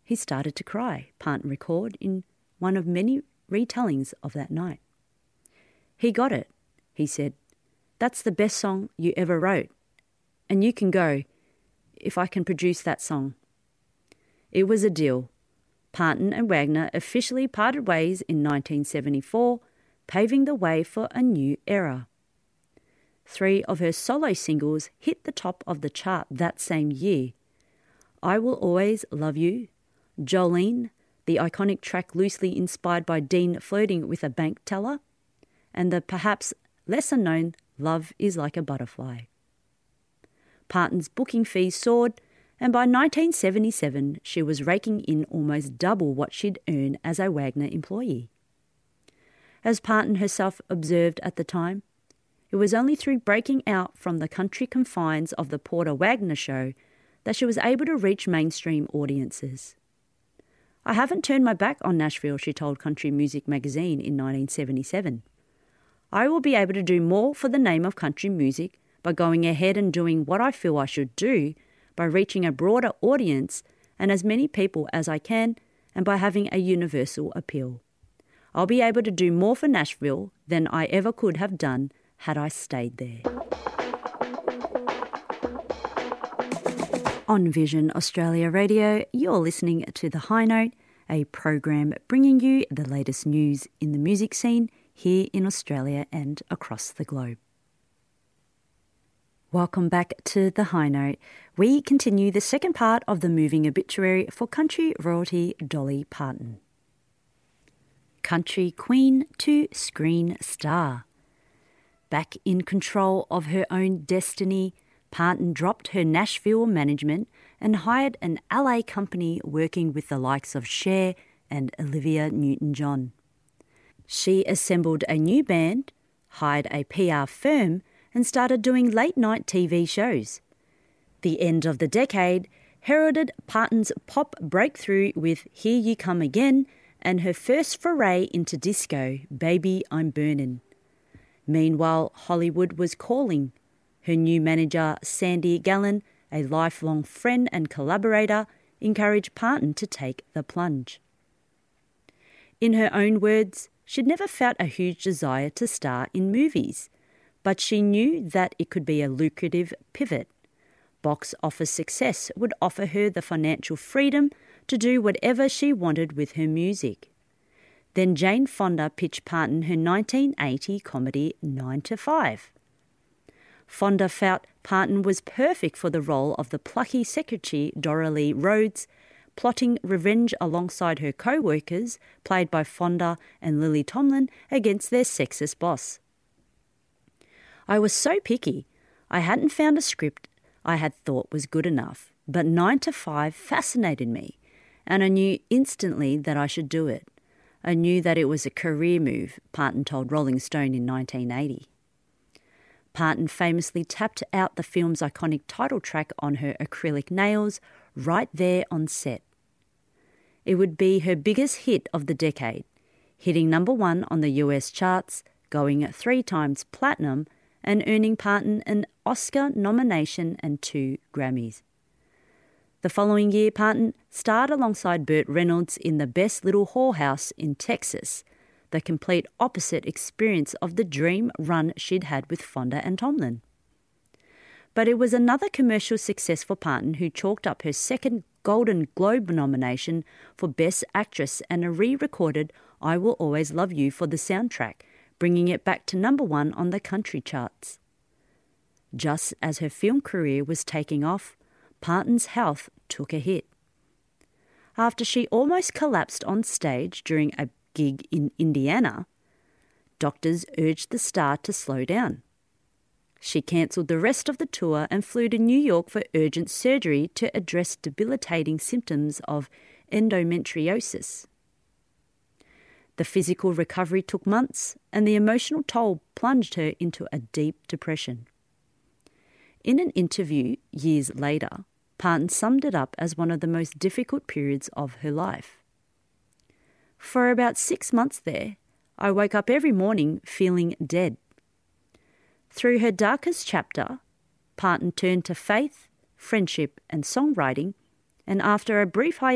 He started to cry, Parton recalled in one of many retellings of that night. He got it, he said. That's the best song you ever wrote. And you can go, if I can produce that song. It was a deal. Parton and Wagner officially parted ways in 1974, paving the way for a new era. 3 of her solo singles hit the top of the chart that same year. I Will Always Love You, Jolene, the iconic track loosely inspired by Dean flirting with a bank teller, and the perhaps lesser-known Love Is Like a Butterfly. Parton's booking fees soared, and by 1977 she was raking in almost double what she'd earn as a Wagner employee. As Parton herself observed at the time, it was only through breaking out from the country confines of the Porter Wagner Show that she was able to reach mainstream audiences. I haven't turned my back on Nashville, she told Country Music Magazine in 1977. I will be able to do more for the name of country music by going ahead and doing what I feel I should do, by reaching a broader audience and as many people as I can, and by having a universal appeal. I'll be able to do more for Nashville than I ever could have done had I stayed there. On Vision Australia Radio, you're listening to The High Note, a program bringing you the latest news in the music scene here in Australia and across the globe. Welcome back to The High Note. We continue the second part of the moving obituary for country royalty Dolly Parton. Country queen to screen star. Back in control of her own destiny, Parton dropped her Nashville management and hired an LA company working with the likes of Cher and Olivia Newton-John. She assembled a new band, hired a PR firm, and started doing late-night TV shows. The end of the decade heralded Parton's pop breakthrough with Here You Come Again and her first foray into disco, Baby I'm Burnin'. Meanwhile, Hollywood was calling. Her new manager, Sandy Gallen, a lifelong friend and collaborator, encouraged Parton to take the plunge. In her own words, she'd never felt a huge desire to star in movies, but she knew that it could be a lucrative pivot. Box office success would offer her the financial freedom to do whatever she wanted with her music. Then Jane Fonda pitched Parton her 1980 comedy 9 to 5. Fonda felt Parton was perfect for the role of the plucky secretary Doralee Rhodes, plotting revenge alongside her co-workers, played by Fonda and Lily Tomlin, against their sexist boss. I was so picky. I hadn't found a script I had thought was good enough, but 9 to 5 fascinated me, and I knew instantly that I should do it. I knew that it was a career move, Parton told Rolling Stone in 1980. Parton famously tapped out the film's iconic title track on her acrylic nails right there on set. It would be her biggest hit of the decade, hitting number 1 on the US charts, going 3 times platinum, and earning Parton an Oscar nomination and 2 Grammys. The following year, Parton starred alongside Burt Reynolds in The Best Little Whorehouse in Texas, the complete opposite experience of the dream run she'd had with Fonda and Tomlin. But it was another commercial success for Parton, who chalked up her second Golden Globe nomination for Best Actress and a re-recorded I Will Always Love You for the soundtrack, bringing it back to number 1 on the country charts. Just as her film career was taking off, Parton's health took a hit. After she almost collapsed on stage during a gig in Indiana, doctors urged the star to slow down. She cancelled the rest of the tour and flew to New York for urgent surgery to address debilitating symptoms of endometriosis. The physical recovery took months, and the emotional toll plunged her into a deep depression. In an interview years later, Parton summed it up as one of the most difficult periods of her life. For about 6 months there, I woke up every morning feeling dead. Through her darkest chapter, Parton turned to faith, friendship and songwriting, and after a brief hiatus,